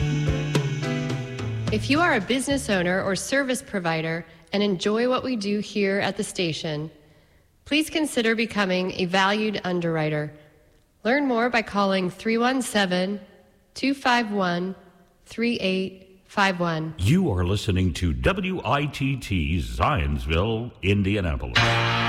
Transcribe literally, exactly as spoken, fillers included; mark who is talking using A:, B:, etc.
A: If you are a business owner or service provider and enjoy what we do here at the station, please consider becoming a valued underwriter. Learn more by calling three one seven, two five one, three eight five one.
B: You are listening to W I T T Zionsville, Indianapolis.